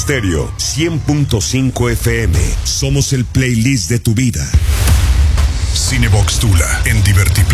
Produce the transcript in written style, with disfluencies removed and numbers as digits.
Estéreo 100.5 FM. Somos el playlist de tu vida. Cinebox Tula en Divertiplay.